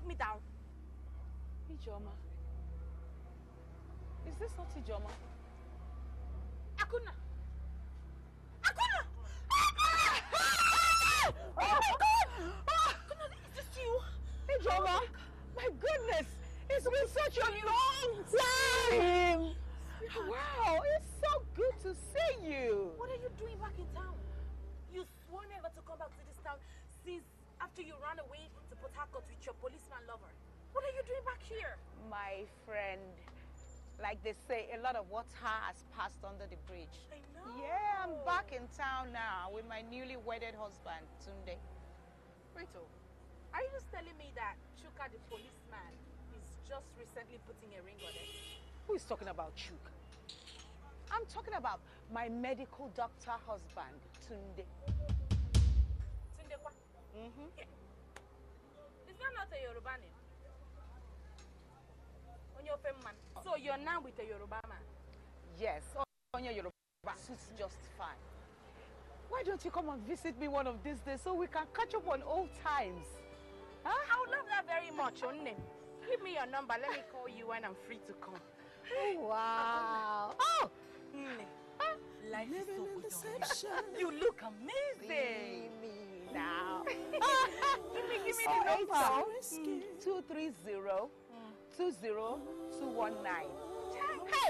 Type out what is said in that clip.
me down. Ijoma. Is this not Ijoma? Akuna! Akuna! Oh my God! Akuna, is this you? Ijoma! My goodness! It's been such a long time! Wow, it's so good to see you! What are you doing back in town? You swore never to come back to this town since after you ran away to Port Harcourt with your policeman lover. What are you doing back here? My friend, like they say, a lot of water has passed under the bridge. I know. Yeah, I'm back in town now with my newly wedded husband, Tunde. Rachel, are you just telling me that Chuka the policeman is just recently putting a ring on it? Who is talking about Chuka? I'm talking about my medical doctor husband, Tunde. Tunde what? Mm-hmm. Yeah. Is that not a Yoruba name? Man. So you're now with a Yoruba man? Yes, Onya Yoruba suits just fine. Why don't you come and visit me one of these days so we can catch up on old times? Huh? I would love that very much, Onne. Give me your number. Let me call you when I'm free to come. Oh, wow. Oh! Life is so good. You look amazing. See me now. Give me the number. 230 20219.